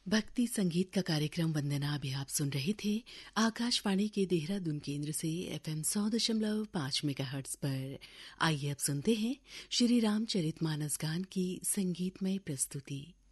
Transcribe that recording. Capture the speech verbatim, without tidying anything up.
भक्ति संगीत का कार्यक्रम वंदना अभी आप सुन रहे थे आकाशवाणी के देहरादून केंद्र से एफएम सौ दशमलव पांच मेगाहर्ट्ज पर। आइए अब सुनते हैं श्री रामचरितमानस गान की संगीतमय प्रस्तुति।